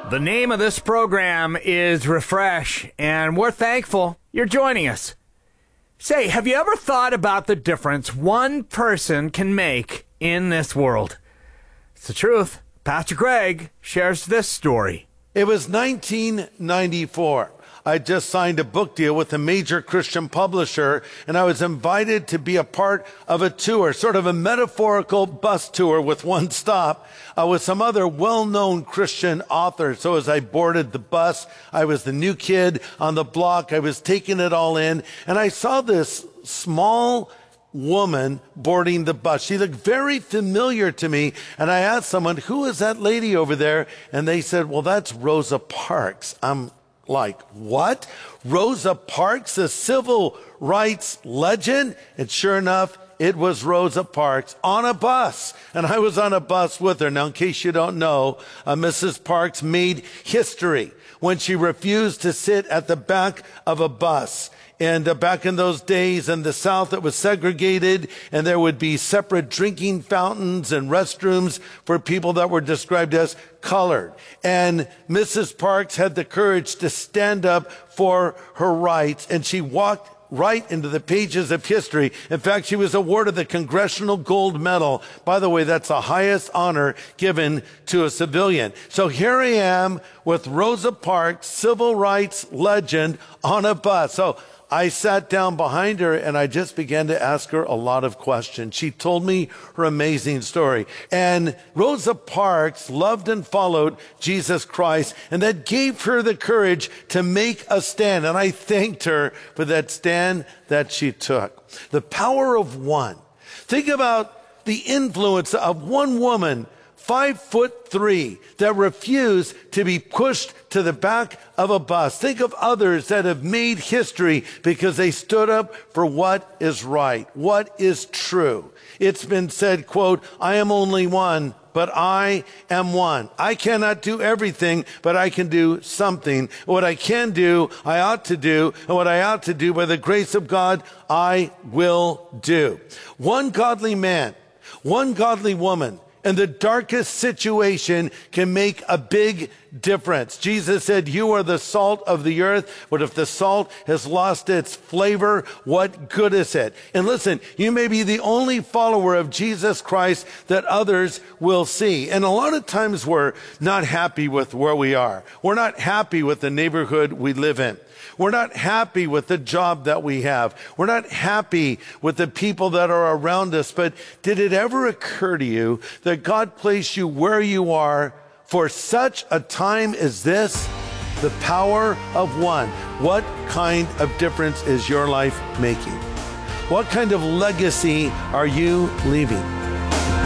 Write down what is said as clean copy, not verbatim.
The name of this program is Refresh, and we're thankful you're joining us. Say, have you ever thought about the difference one person can make in this world? It's the truth. Pastor Greg shares this story. It was 1994. I just signed a book deal with a major Christian publisher, and I was invited to be a part of a tour, sort of a metaphorical bus tour with one stop, with some other well-known Christian authors. So as I boarded the bus, I was the new kid on the block. I was taking it all in, and I saw this small woman boarding the bus. She looked very familiar to me, and I asked someone, who is that lady over there? And they said, well, that's Rosa Parks. I'm like, what? Rosa Parks, a civil rights legend? And sure enough, it was Rosa Parks on a bus. And I was on a bus with her. Now, in case you don't know, Mrs. Parks made history when she refused to sit at the back of a bus. And back in those days in the South, it was segregated, and there would be separate drinking fountains and restrooms for people that were described as colored. And Mrs. Parks had the courage to stand up for her rights, and she walked right into the pages of history. In fact, she was awarded the Congressional Gold Medal. By the way, that's the highest honor given to a civilian. So here I am with Rosa Parks, civil rights legend, on a bus. So I sat down behind her and I just began to ask her a lot of questions. She told me her amazing story. And Rosa Parks loved and followed Jesus Christ, and that gave her the courage to make a stand. And I thanked her for that stand that she took. The power of one. Think about the influence of one woman, 5'3", that refused to be pushed to the back of a bus. Think of others that have made history because they stood up for what is right, what is true. It's been said, quote, I am only one, but I am one. I cannot do everything, but I can do something. What I can do, I ought to do, and what I ought to do by the grace of God, I will do. One godly man, one godly woman, and the darkest situation can make a big difference. Jesus said, you are the salt of the earth, but if the salt has lost its flavor, what good is it? And listen, you may be the only follower of Jesus Christ that others will see. And a lot of times we're not happy with where we are. We're not happy with the neighborhood we live in. We're not happy with the job that we have. We're not happy with the people that are around us. But did it ever occur to you that God placed you where you are for such a time as this? The power of one. What kind of difference is your life making? What kind of legacy are you leaving?